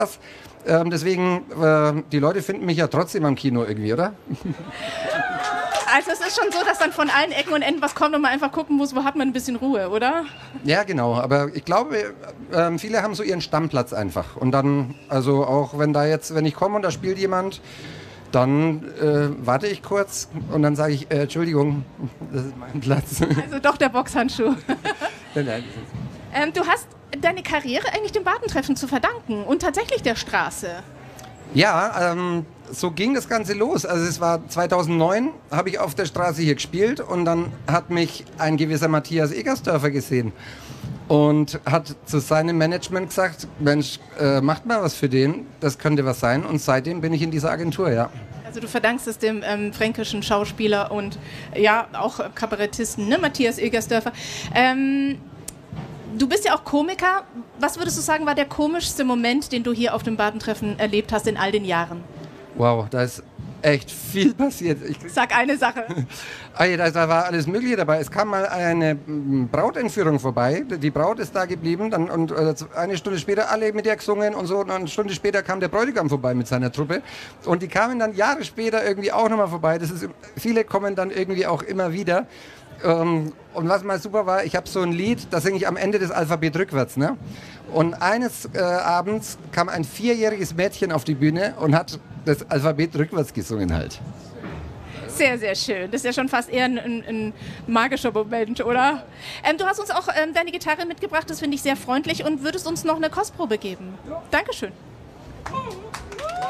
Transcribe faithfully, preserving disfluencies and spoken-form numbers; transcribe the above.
Ähm, deswegen, äh, die Leute finden mich ja trotzdem am Kino irgendwie, oder? Also es ist schon so, dass dann von allen Ecken und Enden was kommt und man einfach gucken muss, wo hat man ein bisschen Ruhe, oder? Ja, genau. Aber ich glaube, äh, viele haben so ihren Stammplatz einfach. Und dann, also auch wenn da jetzt, wenn ich komme und da spielt jemand, dann äh, warte ich kurz und dann sage ich, äh, Entschuldigung, das ist mein Platz. Also doch der Boxhandschuh. Nein, nein. ähm, du hast deine Karriere eigentlich dem Badentreffen zu verdanken und tatsächlich der Straße. Ja, ähm, so ging das Ganze los. Also es war zweitausendneun, habe ich auf der Straße hier gespielt und dann hat mich ein gewisser Matthias Egersdörfer gesehen und hat zu seinem Management gesagt, Mensch, äh, macht mal was für den, das könnte was sein. Und seitdem bin ich in dieser Agentur, ja. Also du verdankst es dem ähm, fränkischen Schauspieler und ja auch Kabarettisten, ne, Matthias Egersdörfer. Ähm, Du bist ja auch Komiker. Was würdest du sagen, war der komischste Moment, den du hier auf dem Badentreffen erlebt hast in all den Jahren? Wow, da ist echt viel passiert. Ich, Sag eine Sache. ah, ja, da, da war alles Mögliche dabei. Es kam mal eine m, Brautentführung vorbei. Die Braut ist da geblieben dann, und äh, eine Stunde später alle mit ihr gesungen und so. Und eine Stunde später kam der Bräutigam vorbei mit seiner Truppe. Und die kamen dann Jahre später irgendwie auch nochmal vorbei. Das ist, viele kommen dann irgendwie auch immer wieder. Ähm, und was mal super war, ich habe so ein Lied, das singe ich am Ende des Alphabet rückwärts. Ne? Und eines äh, Abends kam ein vierjähriges Mädchen auf die Bühne und hat das Alphabet rückwärts gesungen halt. Sehr, sehr schön. Das ist ja schon fast eher ein, ein, ein magischer Moment, oder? Ähm, du hast uns auch ähm, deine Gitarre mitgebracht, das finde ich sehr freundlich und würdest uns noch eine Kostprobe geben. Ja. Dankeschön.